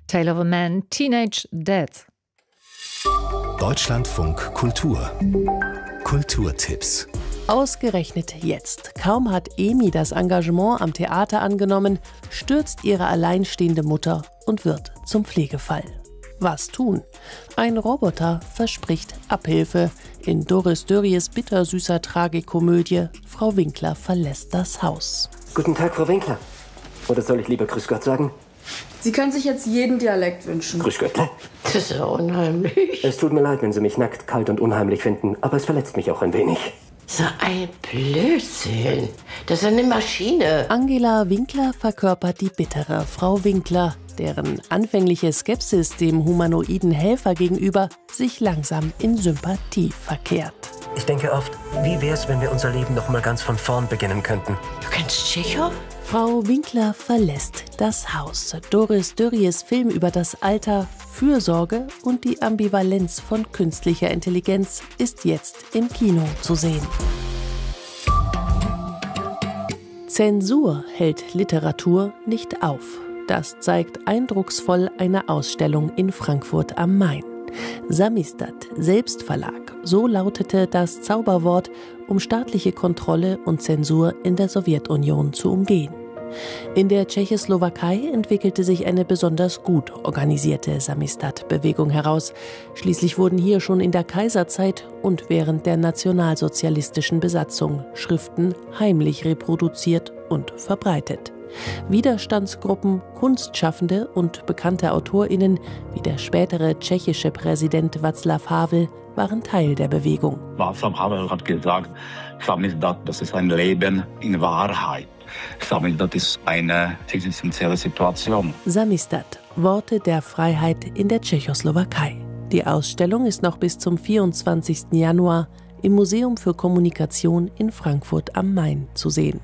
Tale of a Man, Teenage Death. Deutschlandfunk Kultur. Kulturtipps. Ausgerechnet jetzt. Kaum hat Emi das Engagement am Theater angenommen, stürzt ihre alleinstehende Mutter und wird zum Pflegefall. Was tun? Ein Roboter verspricht Abhilfe. In Doris Dörries bittersüßer Tragikomödie Frau Winkler verlässt das Haus. Guten Tag, Frau Winkler. Oder soll ich lieber Grüß Gott sagen? Sie können sich jetzt jeden Dialekt wünschen. Grüß Göttle. Das ist ja unheimlich. Es tut mir leid, wenn Sie mich nackt, kalt und unheimlich finden, aber es verletzt mich auch ein wenig. So ein Blödsinn. Das ist eine Maschine. Angela Winkler verkörpert die bittere Frau Winkler, deren anfängliche Skepsis dem humanoiden Helfer gegenüber sich langsam in Sympathie verkehrt. Ich denke oft, wie wär's, wenn wir unser Leben noch mal ganz von vorn beginnen könnten? Du kennst Tschechow? Frau Winkler verlässt das Haus. Doris Dörries Film über das Alter, Fürsorge und die Ambivalenz von künstlicher Intelligenz ist jetzt im Kino zu sehen. Zensur hält Literatur nicht auf. Das zeigt eindrucksvoll eine Ausstellung in Frankfurt am Main. Samisdat, Selbstverlag, so lautete das Zauberwort, um staatliche Kontrolle und Zensur in der Sowjetunion zu umgehen. In der Tschechoslowakei entwickelte sich eine besonders gut organisierte Samisdat-Bewegung heraus. Schließlich wurden hier schon in der Kaiserzeit und während der nationalsozialistischen Besatzung Schriften heimlich reproduziert und verbreitet. Widerstandsgruppen, Kunstschaffende und bekannte AutorInnen wie der spätere tschechische Präsident Václav Havel waren Teil der Bewegung. Václav Havel hat gesagt, Samisdat, das ist ein Leben in Wahrheit. Samisdat ist eine existenzielle Situation. Samisdat, Worte der Freiheit in der Tschechoslowakei. Die Ausstellung ist noch bis zum 24. Januar im Museum für Kommunikation in Frankfurt am Main zu sehen.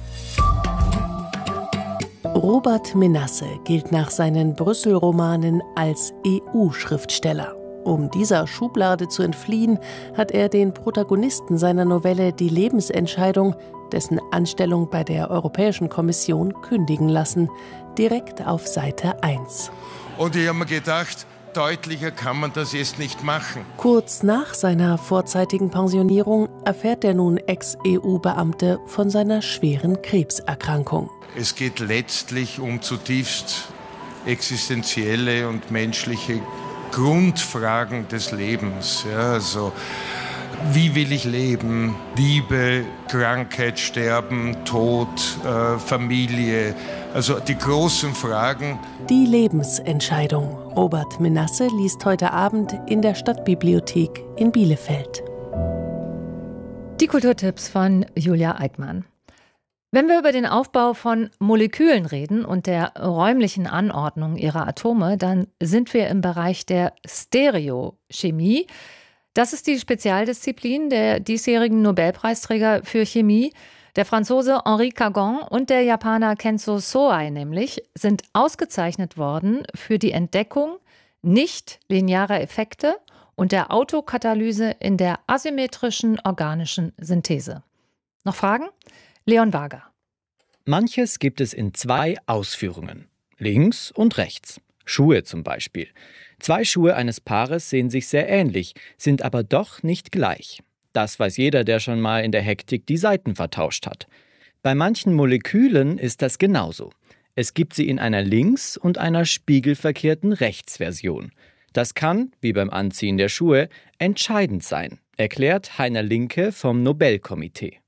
Robert Menasse gilt nach seinen Brüssel-Romanen als EU-Schriftsteller. Um dieser Schublade zu entfliehen, hat er den Protagonisten seiner Novelle Die Lebensentscheidung, dessen Anstellung bei der Europäischen Kommission, kündigen lassen, direkt auf Seite 1. Und ich habe mir gedacht, deutlicher kann man das jetzt nicht machen. Kurz nach seiner vorzeitigen Pensionierung erfährt der nun Ex-EU-Beamte von seiner schweren Krebserkrankung. Es geht letztlich um zutiefst existenzielle und menschliche Grundfragen des Lebens. Ja, also, wie will ich leben? Liebe, Krankheit, Sterben, Tod, Familie. Also die großen Fragen. Die Lebensentscheidung. Robert Menasse liest heute Abend in der Stadtbibliothek in Bielefeld. Die Kulturtipps von Julia Eickmann. Wenn wir über den Aufbau von Molekülen reden und der räumlichen Anordnung ihrer Atome, dann sind wir im Bereich der Stereochemie. Das ist die Spezialdisziplin der diesjährigen Nobelpreisträger für Chemie. Der Franzose Henri Cagon und der Japaner Kenzo Soai nämlich sind ausgezeichnet worden für die Entdeckung nicht-linearer Effekte und der Autokatalyse in der asymmetrischen organischen Synthese. Noch Fragen? Leon Wager. Manches gibt es in 2 Ausführungen. Links und rechts. Schuhe zum Beispiel. 2 Schuhe eines Paares sehen sich sehr ähnlich, sind aber doch nicht gleich. Das weiß jeder, der schon mal in der Hektik die Seiten vertauscht hat. Bei manchen Molekülen ist das genauso. Es gibt sie in einer links- und einer spiegelverkehrten Rechtsversion. Das kann, wie beim Anziehen der Schuhe, entscheidend sein, erklärt Heiner Linke vom Nobelkomitee.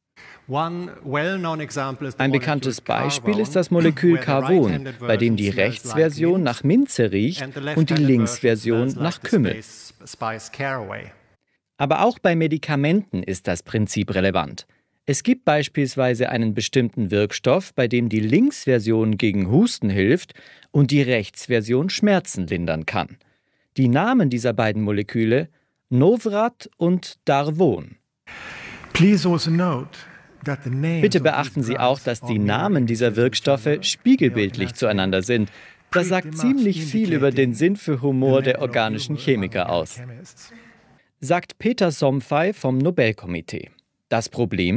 Ein bekanntes Beispiel ist das Molekül Carbon, bei dem die Rechtsversion nach Minze riecht und die Linksversion nach Kümmel. Aber auch bei Medikamenten ist das Prinzip relevant. Es gibt beispielsweise einen bestimmten Wirkstoff, bei dem die Linksversion gegen Husten hilft und die Rechtsversion Schmerzen lindern kann. Die Namen dieser beiden Moleküle: Novrat und Darvon. Bitte beachten Sie auch, dass die Namen dieser Wirkstoffe spiegelbildlich zueinander sind. Das sagt ziemlich viel über den Sinn für Humor der organischen Chemiker aus. Sagt Peter Somfay vom Nobelkomitee. Das Problem: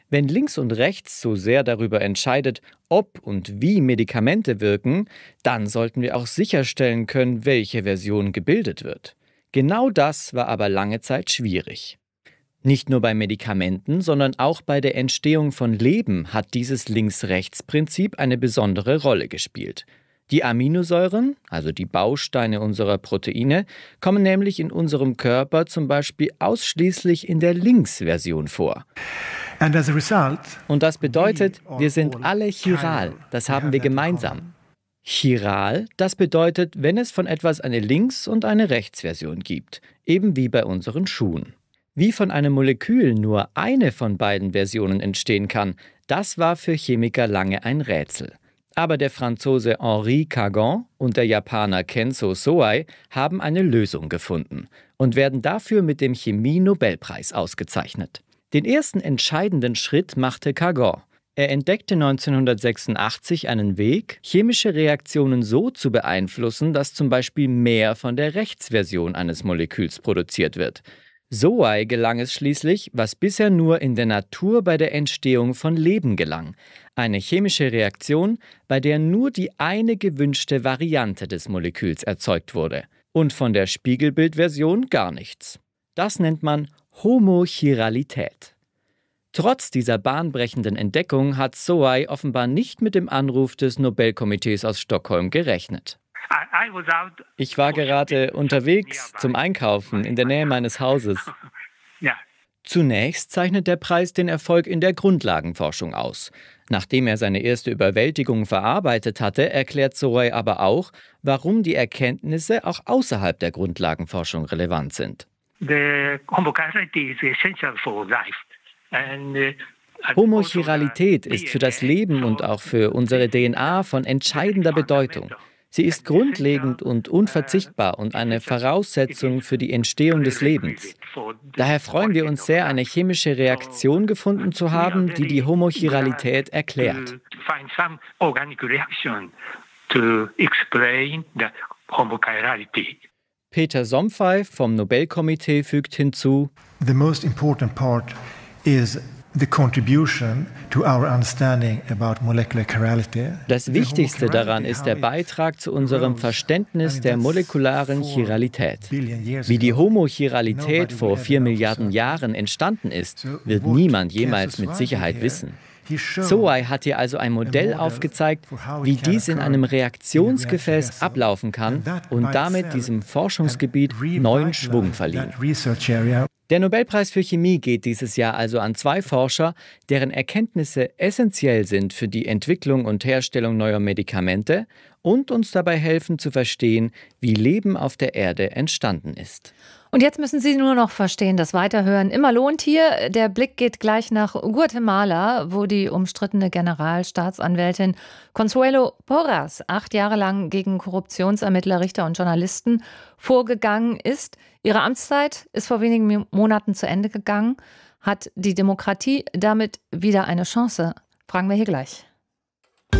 Wenn links und rechts so sehr darüber entscheidet, ob und wie Medikamente wirken, dann sollten wir auch sicherstellen können, welche Version gebildet wird. Genau das war aber lange Zeit schwierig. Nicht nur bei Medikamenten, sondern auch bei der Entstehung von Leben hat dieses Links-Rechts-Prinzip eine besondere Rolle gespielt. Die Aminosäuren, also die Bausteine unserer Proteine, kommen nämlich in unserem Körper zum Beispiel ausschließlich in der Links-Version vor. Und das bedeutet, wir sind alle chiral, das haben wir gemeinsam. Chiral, das bedeutet, wenn es von etwas eine Links- und eine Rechtsversion gibt, eben wie bei unseren Schuhen. Wie von einem Molekül nur eine von beiden Versionen entstehen kann, das war für Chemiker lange ein Rätsel. Aber der Franzose Henri Cagon und der Japaner Kenzo Soei haben eine Lösung gefunden und werden dafür mit dem Chemie-Nobelpreis ausgezeichnet. Den ersten entscheidenden Schritt machte Cagon. Er entdeckte 1986 einen Weg, chemische Reaktionen so zu beeinflussen, dass zum Beispiel mehr von der Rechtsversion eines Moleküls produziert wird. Soei gelang es schließlich, was bisher nur in der Natur bei der Entstehung von Leben gelang. Eine chemische Reaktion, bei der nur die eine gewünschte Variante des Moleküls erzeugt wurde. Und von der Spiegelbildversion gar nichts. Das nennt man Homochiralität. Trotz dieser bahnbrechenden Entdeckung hat Soei offenbar nicht mit dem Anruf des Nobelkomitees aus Stockholm gerechnet. Ich war gerade unterwegs zum Einkaufen in der Nähe meines Hauses. Zunächst zeichnet der Preis den Erfolg in der Grundlagenforschung aus. Nachdem er seine erste Überwältigung verarbeitet hatte, erklärt Soei aber auch, warum die Erkenntnisse auch außerhalb der Grundlagenforschung relevant sind. Homochiralität ist für das Leben und auch für unsere DNA von entscheidender Bedeutung. Sie ist grundlegend und unverzichtbar und eine Voraussetzung für die Entstehung des Lebens. Daher freuen wir uns sehr, eine chemische Reaktion gefunden zu haben, die die Homochiralität erklärt. Peter Somfay vom Nobelkomitee fügt hinzu: The most important part is the contribution to our understanding about molecular chirality. Das Wichtigste daran ist der Beitrag zu unserem Verständnis der molekularen Chiralität. Wie die Homochiralität vor 4 Milliarden Jahren entstanden ist, wird niemand jemals mit Sicherheit wissen. Soei hat hier also ein Modell aufgezeigt, wie dies in einem Reaktionsgefäß ablaufen kann und damit diesem Forschungsgebiet neuen Schwung verliehen. Der Nobelpreis für Chemie geht dieses Jahr also an 2 Forscher, deren Erkenntnisse essentiell sind für die Entwicklung und Herstellung neuer Medikamente und uns dabei helfen zu verstehen, wie Leben auf der Erde entstanden ist. Und jetzt müssen Sie nur noch verstehen, das Weiterhören immer lohnt hier. Der Blick geht gleich nach Guatemala, wo die umstrittene Generalstaatsanwältin Consuelo Porras 8 Jahre lang gegen Korruptionsermittler, Richter und Journalisten vorgegangen ist. Ihre Amtszeit ist vor wenigen Monaten zu Ende gegangen. Hat die Demokratie damit wieder eine Chance? Fragen wir hier gleich.